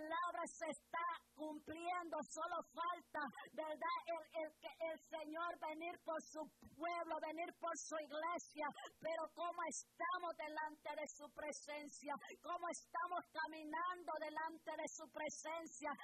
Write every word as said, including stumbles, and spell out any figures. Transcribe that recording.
palabra se está cumpliendo. Solo falta, ¿verdad? El, el, el Señor venir por su pueblo, venir por su iglesia. Pero cómo estamos delante de su presencia, cómo estamos caminando delante de su presencia.